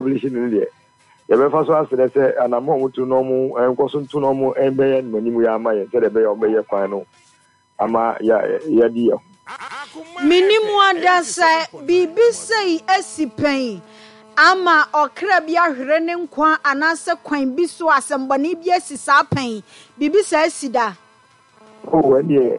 publishing in there. You have first one say and I'm going to normal and cosum to normal and be and when you are my said obey a final. Ama ya dear. Minimum that say bibi say esipen. Ama okra bia hwere ne nkwa anase kwan bi so asembani bia sisa pen bibi sa sida Oh we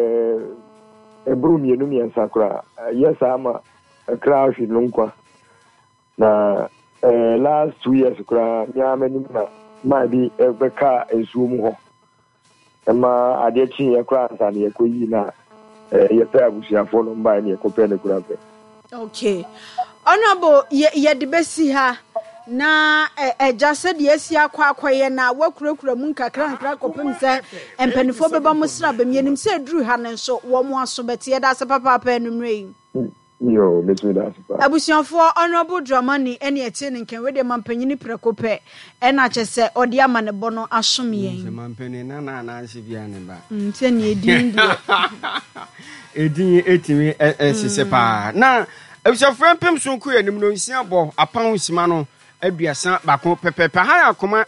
ebru mienu mi ensakra yes ama kra hwi no nkwa na last 2 years kra nya mani na ma bi ebeka ensuo mu ho ema ade chi ye kra nsa ne ekoyi na ye pa abusuafo no mba ne ekope ne kra pe. Okay. Honorable ye de besi ha na just de esi akwaye na wakurakura mu nkakra kopem se empanifo beba musra bemienim se duru ha ne so wo mo aso bete da se papa enumre yo metu da se pa abusianfo Honorable Dramani ene ete ne nken we de mampanyini prekope e na chese ode ama ne bono asom yen se mampani na anse bia ne ba nte ne edin edin etimi sese pa na Ebisafo mpem sonku yanim no nsia bo apan sima no aduasa bako pepepe ha akoma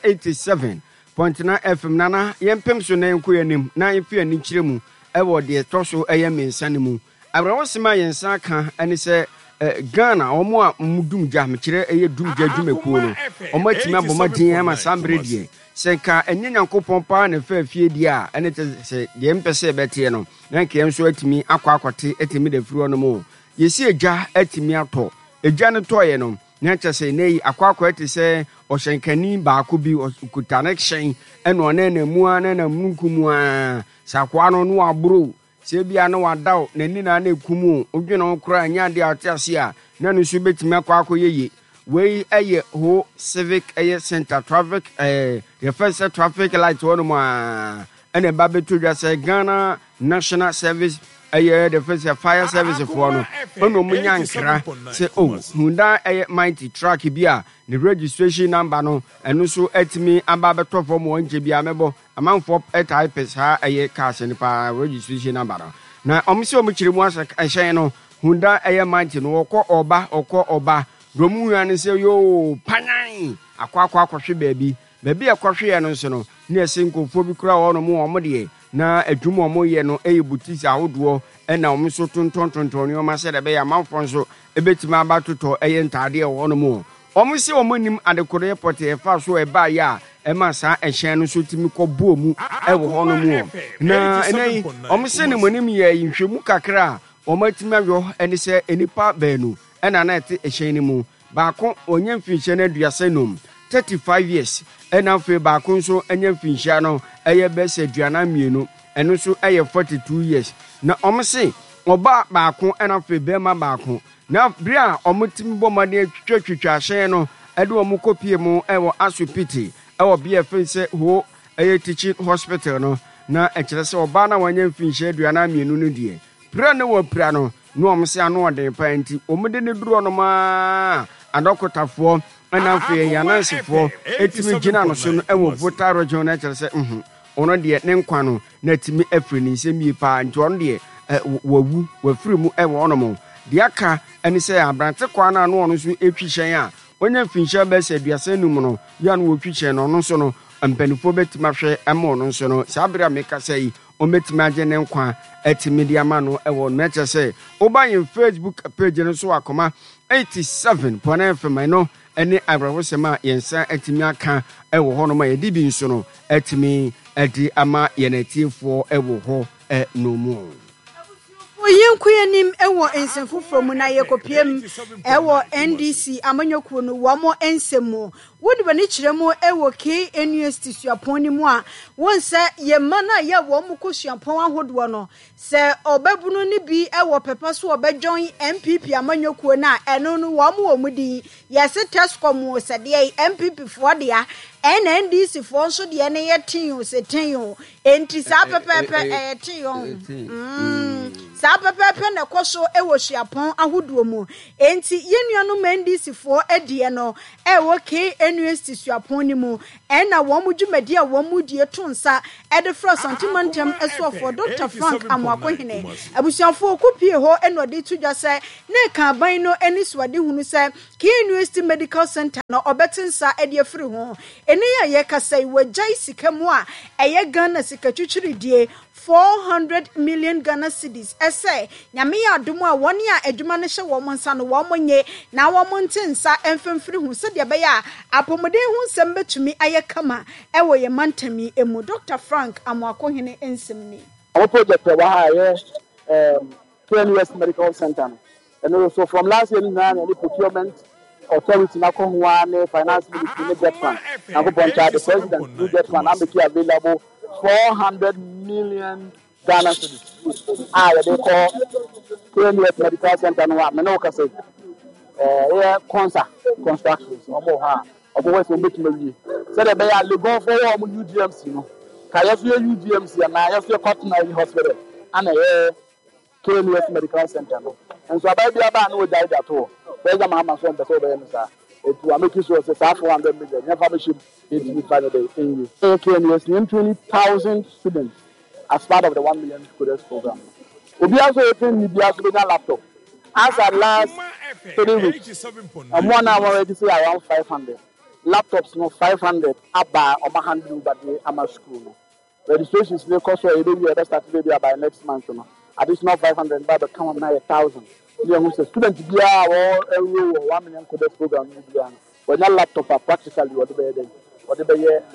87.9 FM nana yempem so na enku yanim na yefi ani kiremu ewo de toso mensa ne mu abrawo sima yensa ka ani se Ghana omo a mudum gya mekire dum gya dwumekuo no omo atimi aboma din ama sambre die se ka enyanyankopon pa na fa fie die a ene te se de mpese bete no na nke enso atimi akwakwate atimi da firi no mo yesi eja atimi ato eja ne toye no na chese nei akwakwa ati se ohyenkani baako bi connection eno na mu ana na munkumu a sakwa no no aburo se bia no wadaw nani na na ekumu odwene okra anya de atiase a na no so betimi akwakwa yeye we eye ho civic eye center traffic the first traffic light one mo ene ba betu dwa se Ghana National Service the first fire service for no ono munyankra say Hyundai mighty truck bia the registration number no eno so atimi aba beto for mo nje bia mebo amanfo types ha car pa registration number no na omse omchire mu ahyen no Hyundai mighty no okọ oba romu yan say yo panyan akwa hwe baabi akwahwe no nso no na esenkofo bi kura wo no mo de na adwuma mo ye no butisi ahodo na omso tontontonton ni o ma se de be ya manfo nso ebetima abatoto ntade wo no mo omse omonim adekoro airport fa so ba ya ma sa ehyen no so timi ko buomu wo ho no mo na enai omse ne monim ye nhwemu kakra omatima yo eni se enipa baanu na ete ehyen ni mu baako onye mfinhye na aduasa nom 35 years ena fe baako nso enya mfinhye no bese aduana mienu eno so 42 years na omse oba baako ena fe bema baako na bria omutimi bomade twatwatwa hyen no ede omukopie mu asupiti BFN se ho teaching hospital no na ekire se oba na wanya mfinhye aduana mienu no die pra ne wo pra no no omse ano ode pa nti omude ne duro no ma adokotafo ana fe yanansifo etimi gina no so no voter region na ekire se ono de ne nkwa no na timi afri ni nsemi pa nti ono de wawu wafiri mu ono mo de aka ani se abrante kwa na no ono so etwihyen a onye mfinhye ba se aduasa num no ya no wotwihyen no so no ampanifo betima hwe emo no so no sabra meka sei o metima age ne nkwa etimi de ama no no eche se obayin Facebook page no so akoma 87.9 FM no ene abrawosema yensa etimi aka ho no ma yedi bi nso no etimi edi ama yenatiefo ho no mu Oyenkuyenim ewo ensenfufo mu na yekopiem ewo NDC amanyokuo no wamo ensemo wodi bani kiremu ewo KNUST suaponi mu a wonse ye mana ye wo mu kosuapon ahodo no se obabunu ni bi ewo pepa so obedjon MPP amanyokuo na eno no wo mu di yese tescom se de MPP fo de a NDC fo so de ne ye tin o se tin o enti sa pepepe tin o sa pepepe na koso ewo hyiapon ahodo mu enti yenuanu NDC fo edie no ewo KNUST hyiapon ni mu na wo mu dwumadi a wo mu die tonsa ede fro santimantem esofo Dr. Frank Amoakohene abusuafo okupie ho enode tudwa se na ka ban no eni swade hunu se KNUST Medical Center no obetinsa ede firi ho eni ya ye kasai wajai sikamu a eye Ghana sikatwitwiridie 400 million Ghana cedis ese nyame ya adomu a woni a adwuma ne hye wo monsa no wo monye na wo montensa emfemfiri hu se de be ya apomode hu nsem betumi aye kama ewo ye mantami emu Dr. Frank Amoakohene ensemni our project wa ha ye KNUST Medical Center and also from last year na any procurement authority na ko ho ne finance ministry ne debt fund na ko boncha the president do debt fund am be available 400 million Ghana cedis. They call KNUST Medical Center no me no ka say constructions omo ha omo we so make me say they be a legon for omo UGMC no ka yesu UGMC na yesu Cottonary Hospital and KNUST Medical Center no and so about bia ba no die that all there's a mama so be so be no sir it will make sure say 400 million never me ship in the in KNUST 20,000 students as part of the 1 million students program. We also open media laptop. As at last 3 weeks, and 1 hour already say around 500 laptops. No 500 about on my hand but the ama school. Registration is cost for a baby start by next month. No additional 500 but come on now 1,000. Students be or 1 million students program. When your laptop are practically what the year.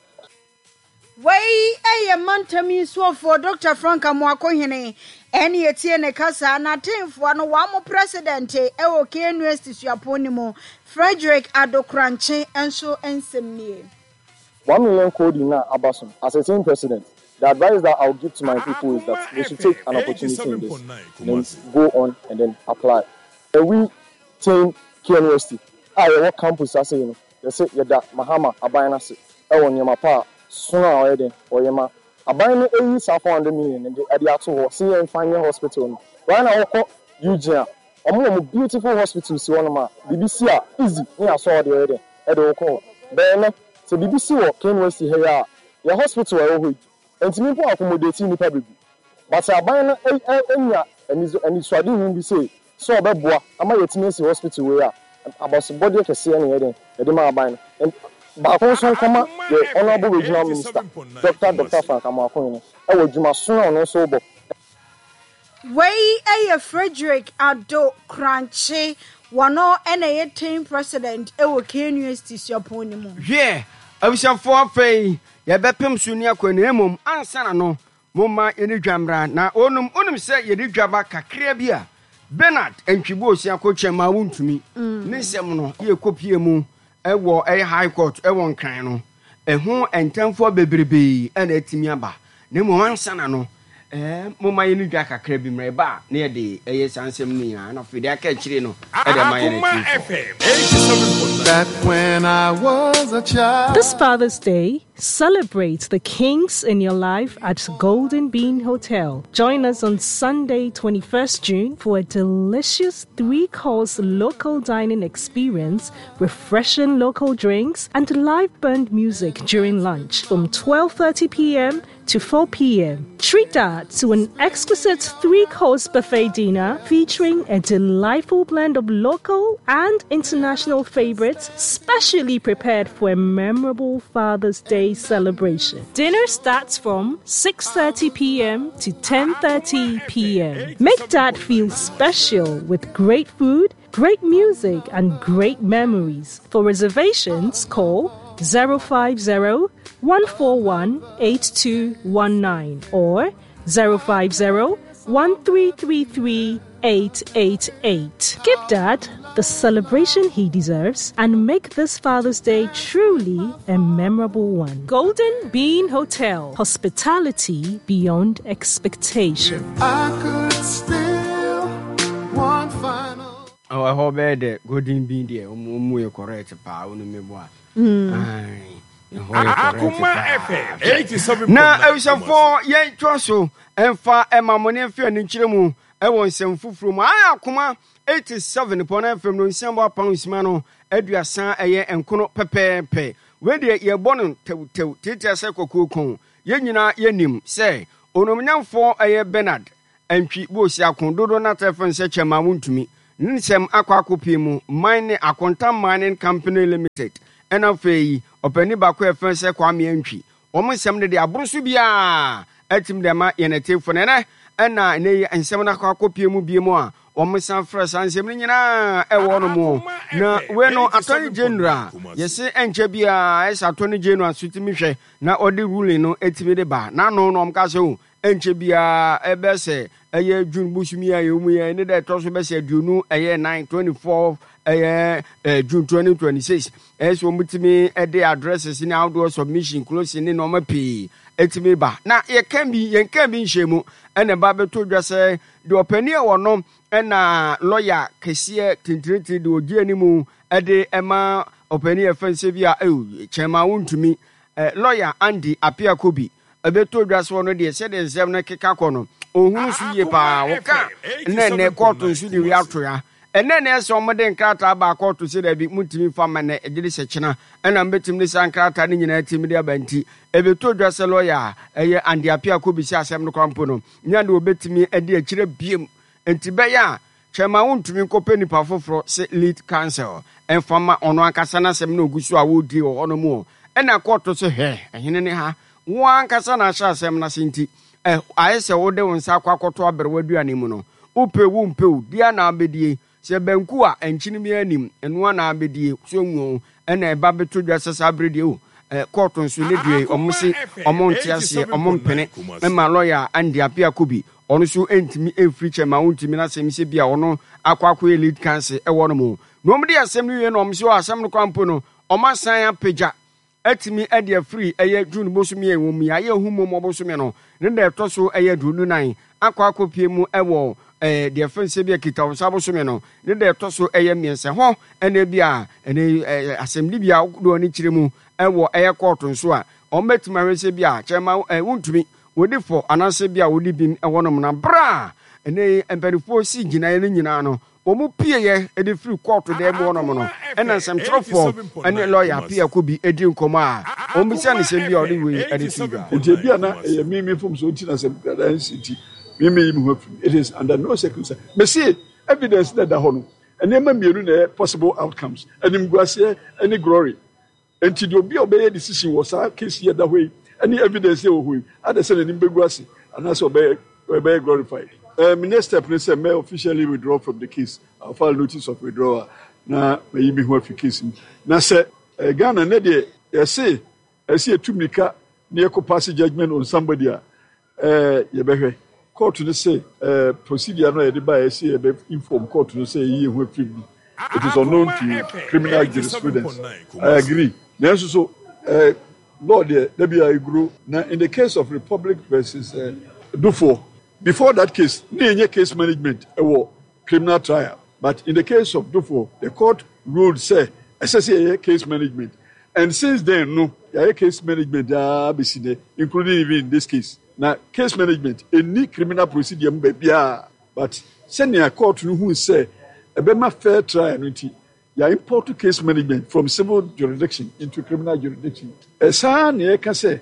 Way a mantami so for Dr. Frank Amoakohene any etienne kasa na temfo no wa mo president ewo KNUST hyiapon Frederick Adokranche enso ensemnie 1 million code na abason as a team president. The advice that I'll give to my people is that they should take an opportunity in this, then go on and then apply. And we team KNUST what campus I say, they say that Mahama Abayana say, Ewan Yamapa, sooner already, or Yama Abayana 400 million and the Adiato, see and find your hospital. Right now, UGA, a more beautiful hospital, see one of my BBC, easy, yeah, saw the other, Edo call. Then, so BBC or KNUST here, your hospital, and to me, accommodating the public. But Abayana, and it's trading be say, so Beboa, am I at hospital where? About the body can see any heading, the demand and back also come up the Honorable Regional Minister, Dr. Frank Amoakohene. I will do my son no sober. Way a Frederick Adokranche, one or any team president, ewo KNUST hyiapon. Yeah, I was a forfeit, ya bepem sunia kwenemum, ansana no, mumma any jambra, na onum say ye did jabba kakria bia. Bernard and Chibosia coach and Maun to me. Nissemono, ye copy mu, a war a high court, a one crano, a home and 10 for baby and a timiaba. Nemo one sanano, Mumma in Jacka crabby my bar near the A.S. Ansemnia and of the Catchino. Back when I was a child. This Father's Day, celebrate the kings in your life at Golden Bean Hotel. Join us on Sunday, 21st June for a delicious 3-course local dining experience, refreshing local drinks, and live band music during lunch from 12:30 p.m. to 4 p.m. Treat that to an exquisite 3-course buffet dinner featuring a delightful blend of local and international favorites, specially prepared for a memorable Father's Day celebration. Dinner starts from 6:30 p.m. to 10:30 p.m. Make Dad feel special with great food, great music, and great memories. For reservations, call 050-141-8219 or 050-1333-888. Give Dad the celebration he deserves and make this Father's Day truly a memorable one. Golden Bean Hotel, hospitality beyond expectation. If I could steal one final. Oh, I hope that Golden Bean there, correct, pa, na awusafo yen twaso emfa emamone afia ni nkyeremu ewo nsem fufuru mu akoma 87.9 FM no nsembo apan usima no aduasa eye enkono pepepe we de ye bono tew tete ase kokokon ye nyina yenim se onomnyamfo eye Bernard antwi bosi akondodo na tefen se chema wuntumi nsem akwakopie mu mine akontam mining company limited enafei opani bako efen se kwame antwi omsem de abroso bia atim de ma yenetefo ne na ne nsem na akwakopie mu bie mu a omsan fresh ansem nyina ewo no mu na we no attorney general yesi enche bia esa attorney general sutimi hwe na odi ruling no etimi de ba na no omka se o enche bia ebese eye June busumi aye mu ye ne de to so be se aduonu eye 924 eye June 2026 eso mutimi e de addresses ni outdoor submission closing ni no mapi etimi ba na ye kan bi nhemu ene ba beto dwase de opani e wono ena lawyer kese tintiriti de ogie ni mu ede ema opani efense bia chema wuntumi lawyer Andy Apiakobi ebeto dwase wono de se de nsem na keka kono ohunu su ye pa woka ne court nsu de wi atoya ene ese omode nkrata ba court se da bi mutimi fama na ejiri sechena ena mbetim de sankrata ni nyina timi de abanti ebeto dwase lawyer eye Andy Apiakobi si asem no kwampo no nya de obetimi ede akire biem enti beya chema wuntumi kopeni pa foforo se lead counsel enfama ono ankasa na asem na ogusu a wodi ho no mu ena court so he ehene ne ha wo ankasa na sha asem na senti ayese wode wonsa akwakoto aberwa duane mu no upewu mpewu dia na abedie se banku a enchini mi anim eno na abedie so nwu ena eba beto dwase sabredie o court nso ne due omsi omontiase omompene ema lawyer Andy Apiakobi ono so entimi efri chema wontimi na semse bia ono akwakwo elite council ewo no mu no omde asem no wie no omso asem no kwampo no omasan apeja atimi ade free eye June bosumi enwumi aye humo mobosumi no ne de toso eye dunu nan akwakopie mu ewo de fense bia kitawo sabosumi no ne de toso eye miense ho ene bia ene assembly bia do ni kiremu ewo eye court nso a ometima hwese bia chema wuntumi wodi for anase bia wodi bin ewo no na bra ene emperifo si gina ene nyina no omu pie ye ede free court de bo no no ena sem trofo ene lawyer Apiakobi edi nkoma a omu sia ne sem bia odi we ede figa enti bia na me fom so enti na sem kada city me it is under no circumstance me see evidence that da ho no ene ma mienu na possible outcomes enim guase any glory enti do bia obey decision was a case here that way any evidence here ho ada say enim beguase anase obey glorified Minister Prince may officially withdraw from the case. I'll file notice of withdrawal. Na may be who case. Na say Ghana ne de say I see a tumika near pass judgment on somebody. Yebehwe court to say procedure no e by say inform court to say he who free. It is unknown to criminal jurisprudence. I agree. So Lord there be I grow. Now in the case of Republic versus Dufo. Before that case, no case management, criminal trial. But in the case of Dufo, the court ruled say SSA case management. And since then, no, case management, including even in this case. Now, case management, any criminal procedure, but sending a court who say a fair trial, you import case management from civil jurisdiction into criminal jurisdiction. A son, you can say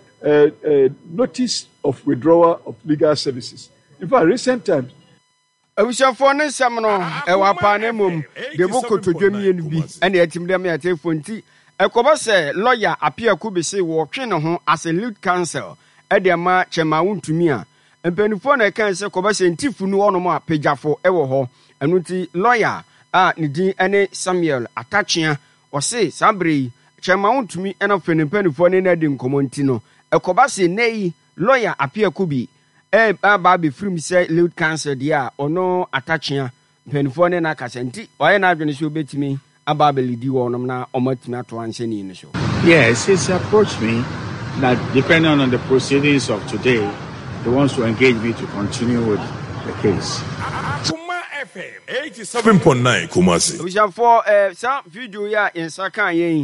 notice of withdrawal of legal services. In fact, recent times, awusafo ne nsam no ewa pa ne mom de boko todwamie no bi ene atim dem ya telefonti ekoba se lawyer Apiakobi se wo twe ne ho as a lead counsel e de ma chema wuntumi a empanifo na kan se koba se ntifu nu ono ma pejafo ewo ho enu ti lawyer a ne din ene Samuel Atachia o se sabre chema wuntumi ena fe ne empanifo ne na de nkomonti no ekoba se nei lawyer Apiakobi aba be free say lead counsel dia ono Atachia penfo ne na kasenti oye na adwene so betimi aba be lidi wonom na omatimi ato anseni ne so. Yes, he's approached me that depending on the proceedings of today he wants to engage me to continue with the case. Kuma FM 87.9 Kumasi. We shall for some video ya in Sakan yen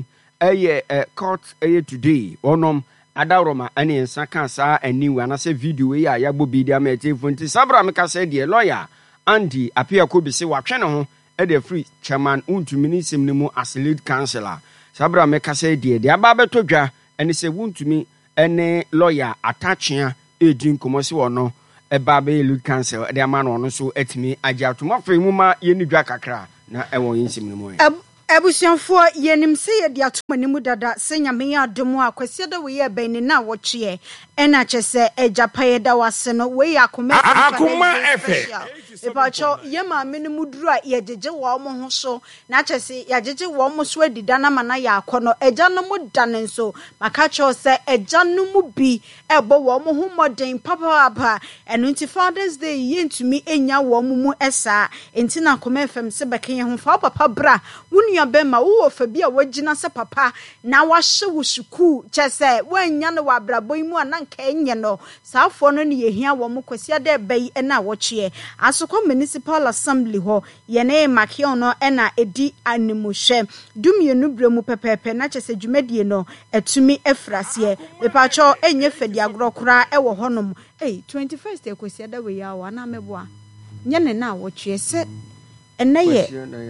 court today onom adaroma ane ensa kan sa aniwa na se video ya yagbo bi dia mete fonti sabra meka se de lawyer Andy apia ko bi se watwe ne ho de free chairman untumi ni semni mu as lead councillor sabra meka se de aba beto dwa ene se untumi ene lawyer atachia edin komosi wono eba be lead councillor de ama no so etimi agya atomafe mu ma ye ni dwa kakra na ewo yin semni mu Ebusianfo yenim se ye dia tomanimu dada se nyame ya domo akwase da we ye ben na woche ena chese ejapaye da wase no we akoma efe epacho ye ma menimu duru a ye jeje wo mo ho so na chese ya jeje wo mo so adida na mana ya akono eja no mu dane nso maka cho se eja no mu bi ebo wo mo ho moden papa enu nti Father's Day ye ntumi enya wo mo mu esa enti na akoma fm se beken ye ho fa papa bra wunu bema wo fa bia wagina se papa na wahye wo suku chese wanya ne wabrabo imu ananka enye no saafo no ne yehia wo mo kwasi ade bai na woche asokọ municipal assembly ho ye ne makion no na edi animuhwe dumienu bremu pepepe na chese dwumadie no etumi efrase bepacho enye fedi agrokora ewo honom 21st ekwasi ade we ya wa na meboa nye ne na woche se eneye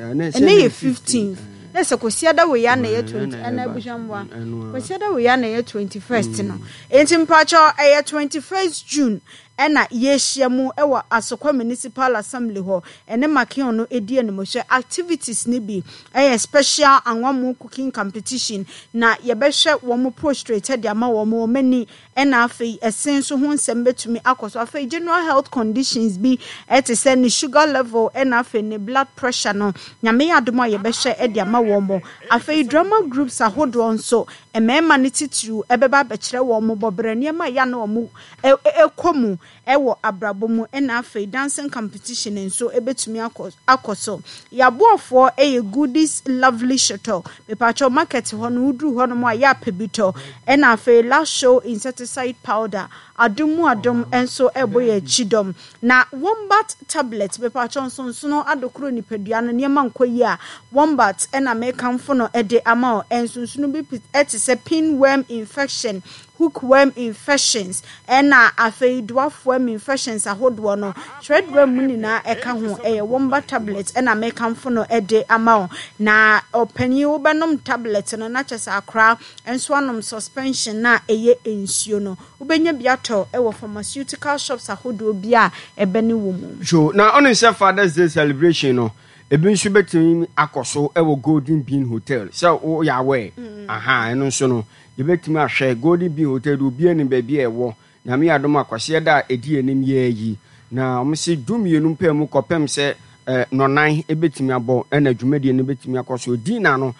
15 Nese kwasiada we ya na ye 20 ana bushambwa kwasiada we ya na ye 21st no enti mpacho 21st June ena yeshiamu ewa Asokwa Municipal Assembly ho ene makion no edi animoshe activities ni bi special anwamu cooking competition na yebehwe wo mo prostrated ama wo mo mani ena afei esenso ho nsem betumi akoso afei general health conditions bi etese ni sugar level ena afei ni blood pressure no nyame yadomo yebehwe edi ama wo mo afei drama groups ahodo nso emema ni titru ebeba bekire wo mo bobrani ma ya na wo mo ekomu ewo abrabomu ena afei dancing competition enso ebetumi akoso yaboafo goodies lovely shuttle bepacho market ho no udru ho no mo ya pebito ena afei last show insecticide powder adum enso eboye chidom na wombat tablet bepacho nso no adokro nipadua no niema nkoyi a wombat ena mekamfo no ede ama enso no bi etise pinworm infection hookworm infections ena afei dwarfworm infections ahodo no threadworm munina eka ho wombat tablet ena mekamfo no ede ama na opani wo benom tablet no na chesa akra enso anom suspension na eye ensuo no ubenya biato ewo pharmaceutical shops ahodo bia ebeni wo mu so na on say Father's Day celebration no ebi nso betimi akoso ewo Golden Bean Hotel so o ya we eno nso no yebetimi ahwe Golden Bean Hotel do bia ni ba bia ewo nyame adom akwase da edi enim ye yi na omse dumienu mpem mu kopem se nonan ebetimi abo na dwumadi ne betimi akoso dina no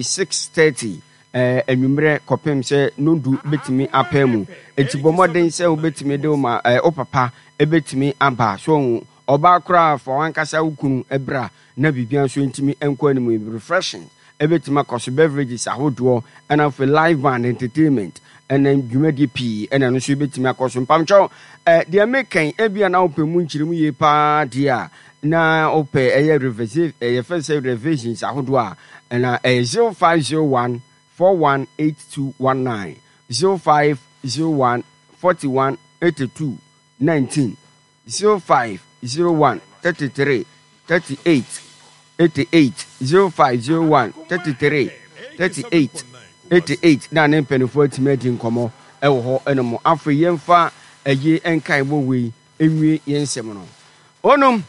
6:30 enwumre kopem se nondu betimi apemu etibomoden se obetimi de ma opapa ebetimi aba so oba kra for wankasa ukunu ebra na bibia so ntimi enko anim refreshing ebetimi akoso beverages ahodo and for live band entertainment and then dwumadi pi and no so ebetimi akoso mpamcho de american ebia na opemu nchirimu ye pa dia na ope revisions ahodo a na 0501 418219 0501 4182 19 0501 33 38 88 0501 33 38 88 na ne penifo timedi nkomo ewo ho enemo afre yemfa eye enkan bo we enwie yensem no onom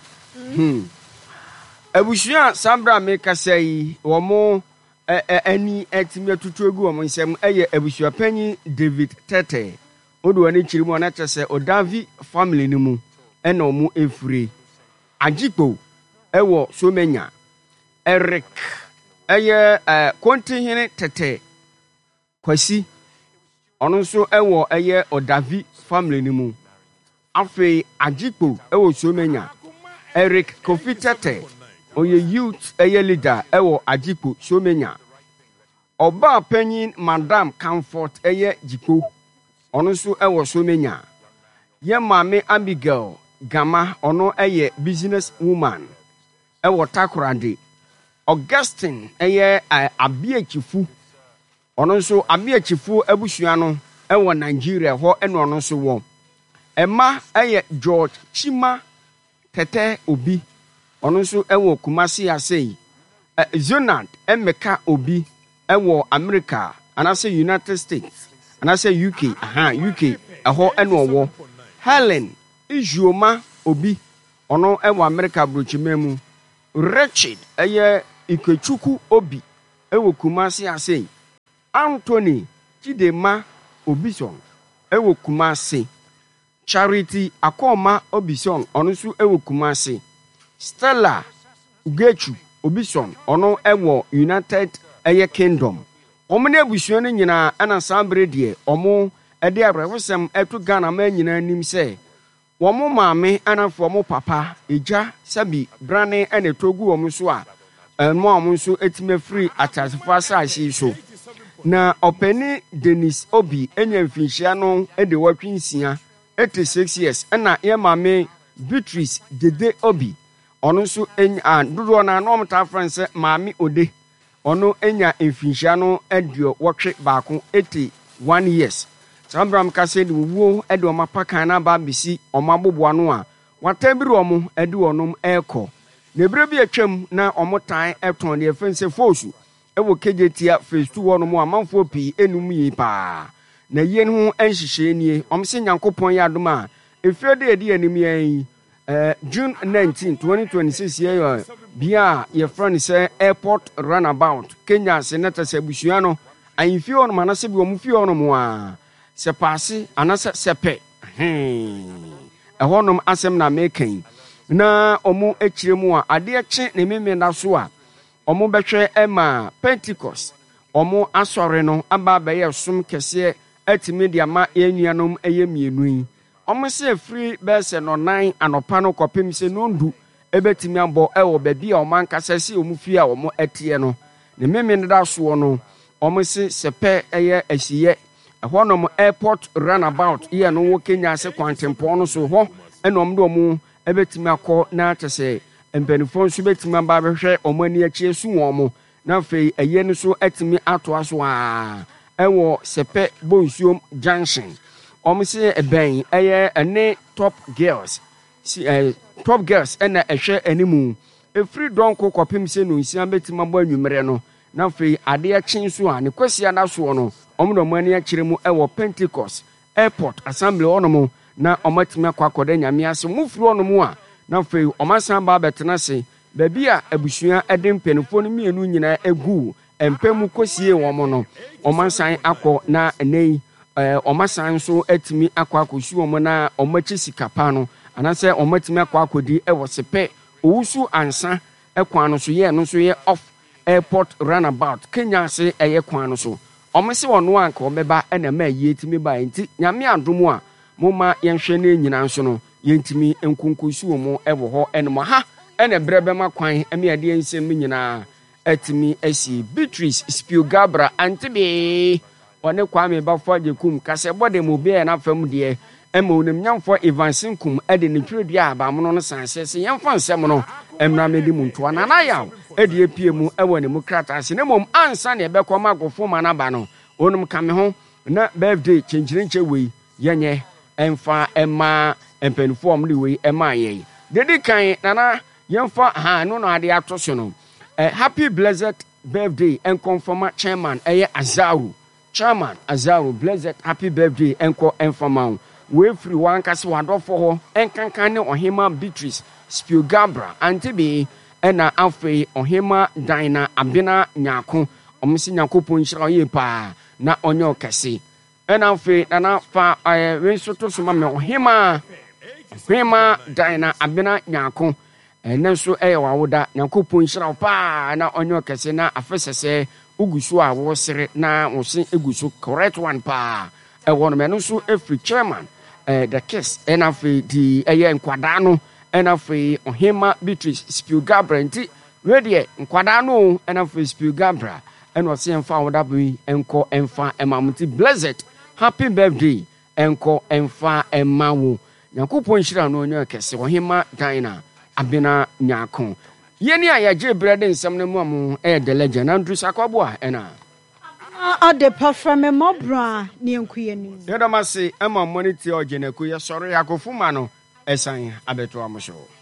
abusua sambra meka sei wo mo ani etimi atutu egu wo nsem eye abusua panyi David Tete odo ani chirimu na chese Odavi family ni mu ena omu efure agikpo ewo somenya Eric eye kontihene Tete kwasi ono nso ewo eye Odavi family ni mu afi agikpo ewo somenya Eric Kofi Tete oye youth eye leader ewo agikpo somenya oba panyin Madam Comfort eye jikpo ono nso ewo somenya ye mame Abigail Gama ono eye business woman ewo Takoradi Augustine eye abiechifu ono nso abiachifu abusua no ewo Nigeria ho eno ono nso wo Emma eye George Chima Tete Obi ono nso ewo Kumasi asei Zonald Emeka Obi ewo America anase United States anase UK UK eho eno wo Helen Ijuoma Obi ono ewo America brochimemu Richard eye Ikechukwu Obi ewo Kumasi asei Anthony Chidema Obison ewo Kumasi Charity Akoma Obison ono nso ewo Kumasi Stella Ugechu Obison ono ewo United Kingdom omne abusua no nyina ana sambre de omo ede abrewosem etu Ghana ma nyina nim se womo maame anafo mo papa eja sabi brane ene togu omo so a mo omo so etime free atasefo asase so na openi Dennis Obi enya mfinhia no ede watwinsia 86 years na ye maame Beatrice Dede Obi ono nso enya dodo na no mta France maame Ode ono enya mfinhia no edio wotwe baako 81 years Sambram kase de wuo ede o mapakan na ba bisi o maboboa no a watabiri o mo ede onom eko na ebire bi atwam na o motan eton de fense fosu ewo kejetia phase 2 no mo amanfo pi enum yi pa na yie no enhihye nie omse nyankopon ya adom a efiode edi anim yan June 19 2026 year bia ye friend say airport runabout Kenya senator sebusua no ayinfi on manase bi omu fi on mo a se passe anase sepe ehonum asem na mekan na omu ekiremu a ade eche na meme na so a omu behwe ema Pentecost omu asore no aba ba ye som kese atimi dia ma enuanom eye mienu yi omu se free bese no 9 anopa no kopim se nondu ebetimi abo ewo baby a oman kasase omu fi a omu etie no ne meme nda so no omu se sepe eye asiye ehonum airport runabout ye no wo Kenya se kwantempo no so ho enom do omu ebetimi akọ na tese empenifo nso betimi aba behwe omu ani achi su won na fei eye no so etimi ato aso a ewo sepe bonsuom junction omu se eben eye ene top girls top girls ena ehwe animu efri donko kopim se no nsia betimi aba anwumere no na fei ade achi so a ne kwasia na so no omu do mani akiremu ewo Pentecost airport assembly onomu na omatimi akwakoda nyame ase mufuru onomu a na fei omasan ba betena se baby a abusua ede mpenifo no mienu nyina egu empemu kosie womo no omasan akọ na enei omasan so atimi akwakosu womo na omachi sikapa no anase omatimi akwakodi ewo sepe owusu ansa ekwan no so ye no so ye off airport runabout Kenya se eye kwan no so omese wono anka obeba ena ma yetimi ba enti nyame adomu a moma yenhwe na nyina nso no yentimi enkunkusu womo ewo ho enmo ha ena brebema kwan eme ade ensem nyina atimi asi Beatrice Spielgabra antibe one Kwame Bafo kum kase bode mo be na fam de ema onim nyamfo Evansin kum ade ne twedua abamono no sanse se yemfa nsem no emra medi muntu na na yaw ade apie mu ewo ne mu kratase ne mom ansa ne be koma agofo ma na ba no onum kame ho na birthday chenchirenche wei yenye emfa ema empenfo omde wei ema ye dedi kan nana yemfa ha no na ade atoso no happy blessed birthday and confirm chairman Azaru chairman Azaru blessed happy birthday enko enfama we free one kase wadofo ho enkankan ne ohema Beatrice Spielgabra antibi ena afei ohema Dina Abena Nyako omsi Nyakopon hira ye pa na onyo kase ena afei na fa we soto soma me ohema Dina Abena Nyako enenso wawoda Nyakopon hira pa na onyo kase na afesese ugusu a wo sere na wo se egusu correct one pa ewo no me no so every chairman the kiss enafe di nkwada no enafe ohema Beatrice Spielgabra nti we nkwada no enafe Spielgabra eno se emfa woda bi enko emfa emamuti blessed happy birthday enko emfa emawo Nyakopon hira no onyo kese ohema Dina Abena Nyako yeni ayaje brede nsam ne mu the legend Andrew Sakwabo ena Ade pa from a mobra near Queen. Yadamasi, Emma Monity or Geneku, sorry, Akofumano, Esan, Abetuamusho.